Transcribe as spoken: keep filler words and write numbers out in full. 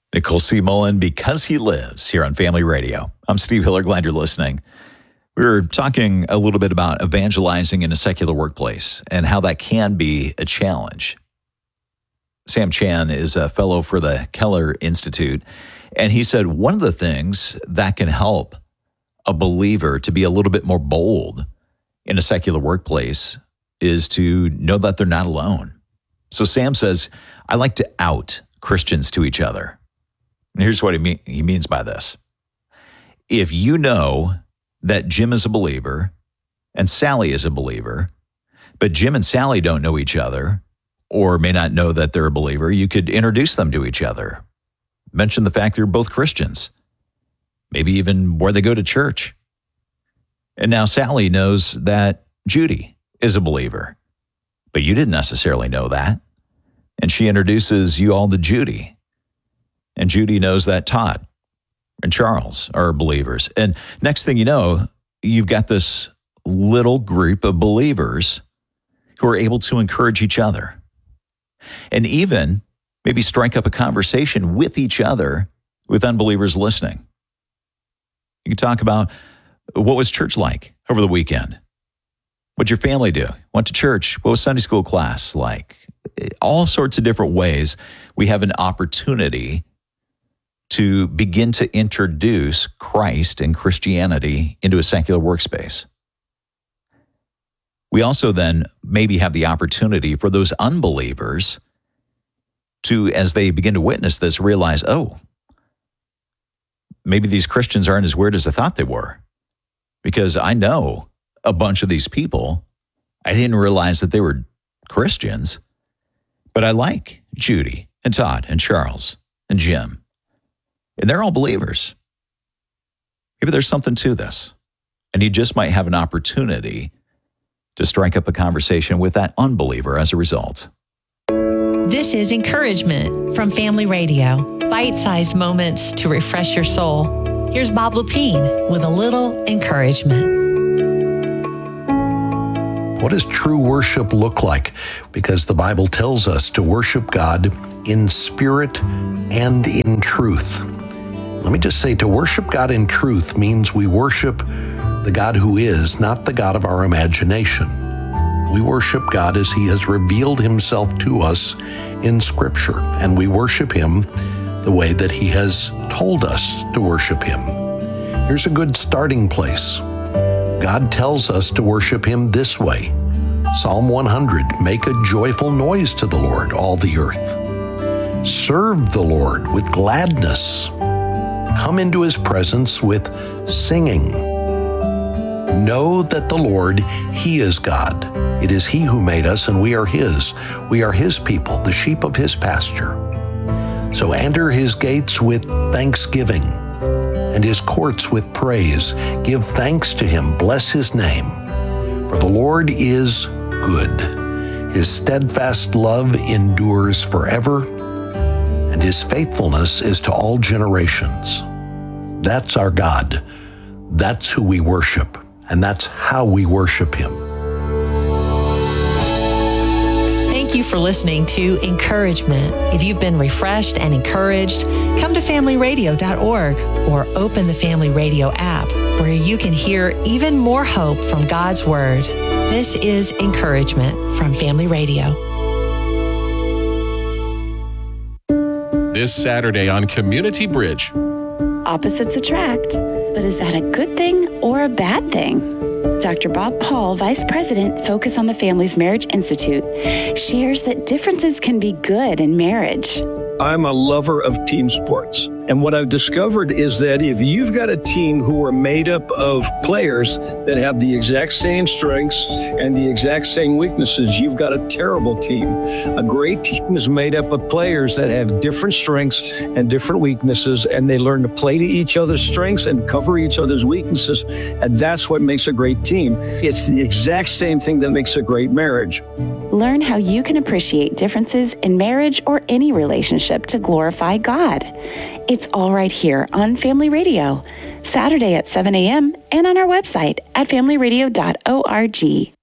Nicole C. Mullen, Because He Lives, here on Family Radio. I'm Steve Hiller. Glad you're listening. We were talking a little bit about evangelizing in a secular workplace and how that can be a challenge. Sam Chan is a fellow for the Keller Institute, and he said one of the things that can help a believer to be a little bit more bold in a secular workplace is to know that they're not alone. So Sam says, I like to out Christians to each other. And here's what he, mean, he means by this. If you know that Jim is a believer and Sally is a believer, but Jim and Sally don't know each other or may not know that they're a believer, you could introduce them to each other. Mention the fact they're both Christians, maybe even where they go to church. And now Sally knows that Judy is a believer, but you didn't necessarily know that. And she introduces you all to Judy. And Judy knows that Todd and Charles are believers. And next thing you know, you've got this little group of believers who are able to encourage each other. And even maybe strike up a conversation with each other with unbelievers listening. You can talk about what was church like over the weekend? What'd your family do? Went to church? What was Sunday school class like? All sorts of different ways we have an opportunity to begin to introduce Christ and Christianity into a secular workspace. We also then maybe have the opportunity for those unbelievers to, as they begin to witness this, realize, oh, maybe these Christians aren't as weird as I thought they were. Because I know a bunch of these people. I didn't realize that they were Christians, but I like Judy and Todd and Charles and Jim. And they're all believers. Maybe there's something to this. And you just might have an opportunity to strike up a conversation with that unbeliever as a result. This is encouragement from Family Radio. Bite-sized moments to refresh your soul. Here's Bob Lepine with a little encouragement. What does true worship look like? Because the Bible tells us to worship God in spirit and in truth. Let me just say, to worship God in truth means we worship the God who is, not the God of our imagination. We worship God as He has revealed Himself to us in Scripture, and we worship Him the way that He has told us to worship Him. Here's a good starting place. God tells us to worship Him this way. Psalm one hundred, make a joyful noise to the Lord, all the earth. Serve the Lord with gladness. Come into His presence with singing. Know that the Lord, He is God. It is He who made us, and we are His. We are His people, the sheep of His pasture. So enter His gates with thanksgiving and His courts with praise. Give thanks to Him, bless His name. For the Lord is good. His steadfast love endures forever, and His faithfulness is to all generations. That's our God. That's who we worship, and that's how we worship Him. Thank you for listening to Encouragement. If you've been refreshed and encouraged, come to family radio dot org or open the Family Radio app, where you can hear even more hope from God's Word. This is Encouragement from Family Radio. This Saturday on Community Bridge. Opposites attract, but is that a good thing or a bad thing? Doctor Bob Paul, Vice President, Focus on the Family's Marriage Institute, shares that differences can be good in marriage. I'm a lover of team sports. And what I've discovered is that if you've got a team who are made up of players that have the exact same strengths and the exact same weaknesses, you've got a terrible team. A great team is made up of players that have different strengths and different weaknesses, and they learn to play to each other's strengths and cover each other's weaknesses. And that's what makes a great team. It's the exact same thing that makes a great marriage. Learn how you can appreciate differences in marriage or any relationship to glorify God. It's all right here on Family Radio, Saturday at seven a.m. and on our website at family radio dot org.